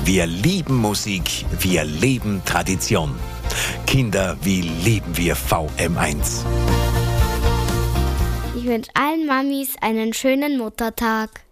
Wir lieben Musik, wir leben Tradition. Kinder, wie lieben wir VM1? Ich wünsche allen Mamis einen schönen Muttertag.